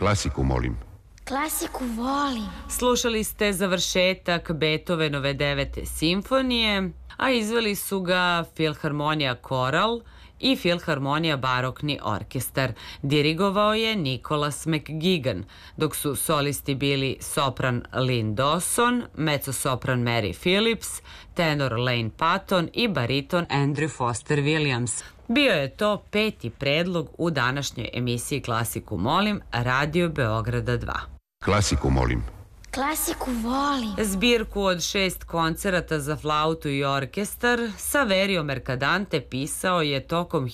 Klasiku, molim. Klasiku volim. Slušali ste završetak Beethovenove 9. simfonije, a izveli su ga Filharmonija Koral i Filharmonija Barokni orkestar. Dirigovao je Nicholas McGuigan, dok su solisti bili sopran Lynn Dawson, mezzosopran Mary Phillips, tenor Lane Patton i bariton Andrew Foster Williams. Bio je to 5. predlog u današnjoj emisiji Klasiku molim, Radio Beograda 2. Klasiku, molim. Klasiku volim. Zbirku od 6 koncerata za flautu i orkestar Saverio Mercadante pisao je tokom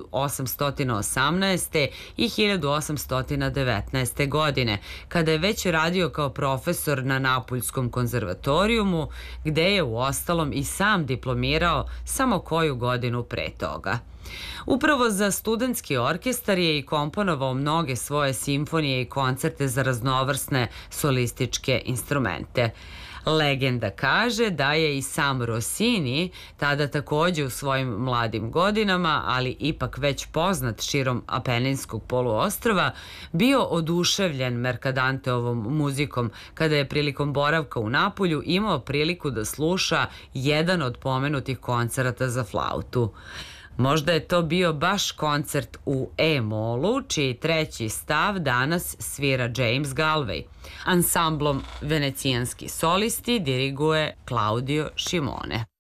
1818. i 1819. godine, kada je već radio kao profesor na Napuljskom konzervatorijumu, gde je uostalom i sam diplomirao samo koju godinu pre toga. Upravo za studentski orkestar je i komponovao mnoge svoje simfonije i koncerte za raznovrsne solističke instrumente. Legenda kaže da je i sam Rossini, tada takođe u svojim mladim godinama, ali ipak već poznat širom Apeninskog poluostrva, bio oduševljen Mercadanteovom muzikom kada je prilikom boravka u Napulju imao priliku da sluša jedan od pomenutih koncerata za flautu. Možda je to bio baš koncert u E-molu, čiji treći stav danas svira James Galway. Ansamblom Venecijanski solisti diriguje Claudio Scimone.